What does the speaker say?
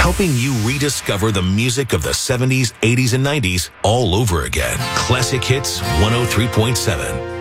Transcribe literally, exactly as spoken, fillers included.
helping you rediscover the music of the seventies, eighties, and nineties all over again. Classic Hits one oh three point seven.